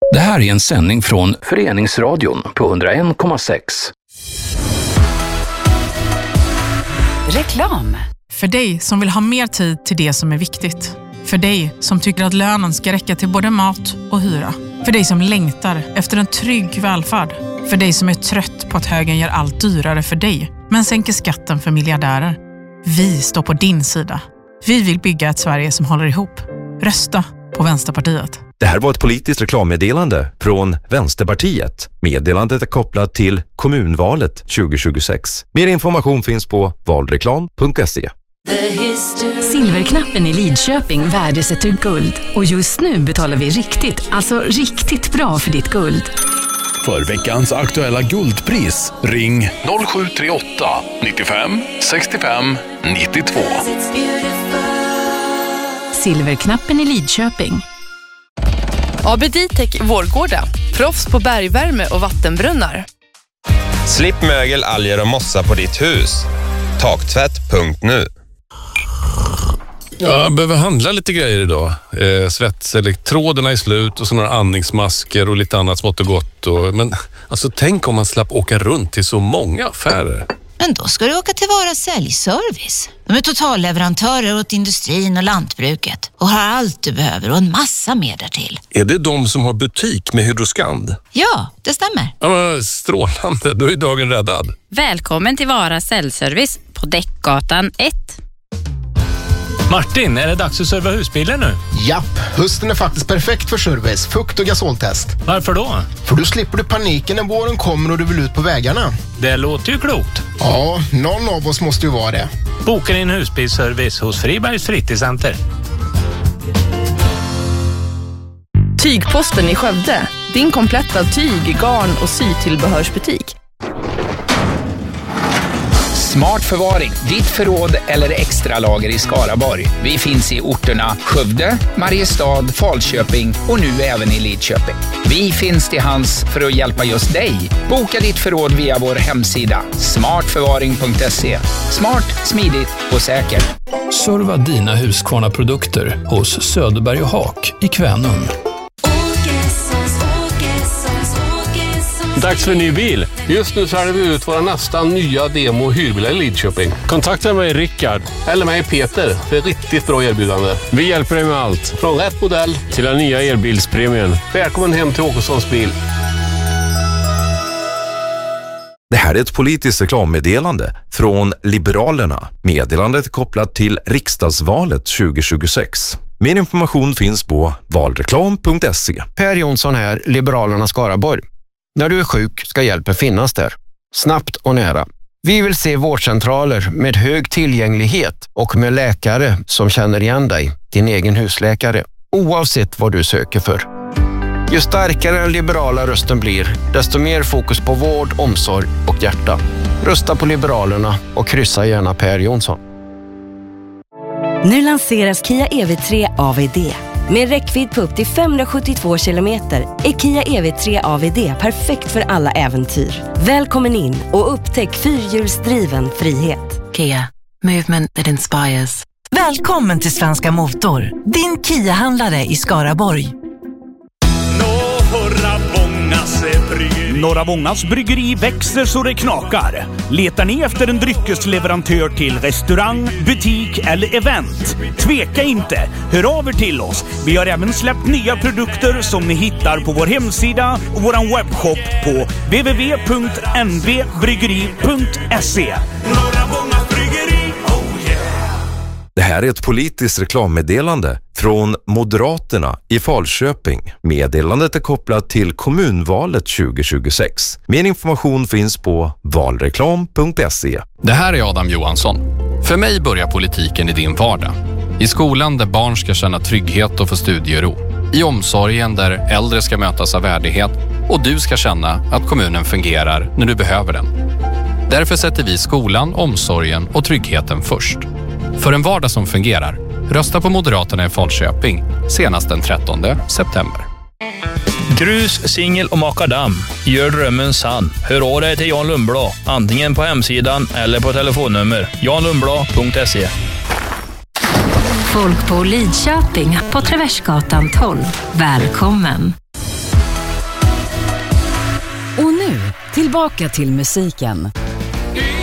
Det här är en sändning från Föreningsradion på 101,6. Reklam. För dig som vill ha mer tid till det som är viktigt. För dig som tycker att lönen ska räcka till både mat och hyra. För dig som längtar efter en trygg välfärd. För dig som är trött på att högern gör allt dyrare för dig, men sänker skatten för miljardärer. Vi står på din sida. Vi vill bygga ett Sverige som håller ihop. Rösta på Vänsterpartiet. Det här var ett politiskt reklammeddelande från Vänsterpartiet. Meddelandet är kopplat till kommunvalet 2026. Mer information finns på valreklam.se. Silverknappen i Lidköping värdesätter guld. Och just nu betalar vi riktigt bra för ditt guld. För veckans aktuella guldpris, ring 0738 95 65 92. Silverknappen i Lidköping. AB Ditec Vårgårda. Proffs på bergvärme och vattenbrunnar. Slipp mögel, alger och mossa på ditt hus. Taktvätt.nu. Jag behöver handla lite grejer idag. Svetselektroderna är slut och så några andningsmasker och lite annat smått och gott. Men alltså, tänk om man slapp åka runt till så många affärer. Men då ska du åka till Vara Säljservice. De är totalleverantörer åt industrin och lantbruket och har allt du behöver och en massa mer därtill. Är det de som har butik med Hydroskand? Ja, det stämmer. Ja, men strålande, då är dagen räddad. Välkommen till Vara Säljservice på Däckgatan 1. Martin, är det dags att serva husbilen nu? Japp, hösten är faktiskt perfekt för service, fukt- och gasoltest. Varför då? För då slipper du paniken när våren kommer och du vill ut på vägarna. Det låter ju klokt. Ja, någon av oss måste ju vara det. Boka din husbilsservice hos Fribergs Fritidscenter. Tygposten i Skövde. Din kompletta tyg-, garn- och sytillbehörsbutik. Smart förvaring, ditt förråd eller extra lager i Skaraborg. Vi finns i orterna Skövde, Mariestad, Falköping och nu även i Lidköping. Vi finns till hands för att hjälpa just dig. Boka ditt förråd via vår hemsida smartförvaring.se. Smart, smidigt och säkert. Serva dina Husqvarna-produkter hos Söderberg och Haak i Kvänum. Dags för en ny bil. Just nu säljer vi ut våra nästan nya demo- och hyrbilar i Lidköping. Kontakta mig Rickard eller mig Peter för ett riktigt bra erbjudande. Vi hjälper dig med allt. Från rätt modell till den nya elbilspremien. Välkommen hem till Åkessons bil. Det här är ett politiskt reklammeddelande från Liberalerna. Meddelandet är kopplat till riksdagsvalet 2026. Mer information finns på valreklam.se. Per Jonsson här, Liberalerna Skaraborg. När du är sjuk ska hjälpen finnas där. Snabbt och nära. Vi vill se vårdcentraler med hög tillgänglighet och med läkare som känner igen dig, din egen husläkare, oavsett vad du söker för. Ju starkare den liberala rösten blir, desto mer fokus på vård, omsorg och hjärta. Rösta på Liberalerna och kryssa gärna Per Jonsson. Nu lanseras Kia EV3 AVD. Med räckvidd på upp till 572 kilometer är Kia EV3 AVD perfekt för alla äventyr. Välkommen in och upptäck fyrhjulsdriven frihet. Kia, movement that inspires. Välkommen till Svenska Motor, din Kia-handlare i Skaraborg. Norra Vångas bryggeri växer så det knakar. Letar ni efter en dryckesleverantör till restaurang, butik eller event? Tveka inte, hör av er till oss. Vi har även släppt nya produkter som ni hittar på vår hemsida och vår webbshop på www.nvbryggeri.se. Norra Vångas bryggeri, oh yeah! Det här är ett politiskt reklammeddelande från Moderaterna i Falköping. Meddelandet är kopplat till kommunvalet 2026. Mer information finns på valreklam.se. Det här är Adam Johansson. För mig börjar politiken i din vardag. I skolan där barn ska känna trygghet och få studiero. I omsorgen där äldre ska mötas av värdighet och du ska känna att kommunen fungerar när du behöver den. Därför sätter vi skolan, omsorgen och tryggheten först. För en vardag som fungerar, rösta på Moderaterna i Falköping senast den 13 september. Grus, singel och makadam. Gör drömmen sann. Hör av dig till Jan Lundblad. Antingen på hemsidan eller på telefonnummer janlundblad.se. Folk på Lidköping på Traversgatan 12. Välkommen. Tillbaka till musiken.